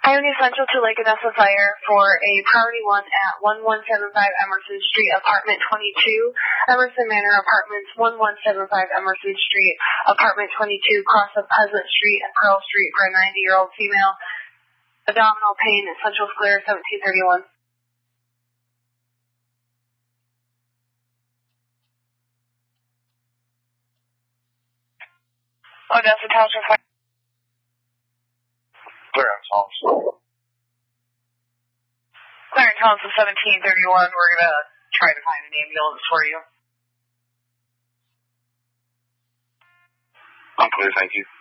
Ione Central to Lake Odessa Fire for a priority 1 at 1175 Emerson Street, apartment 22, Emerson Manor Apartments, 1175 Emerson Street, apartment 22, cross of Pleasant Street and Pearl Street for a 90-year-old female. Abdominal pain at Central Square, 1731. Odessa Township Fire. Clarence Thompson. Clarence Thompson, 1731. We're going to try to find an ambulance for you. I'm clear, thank you.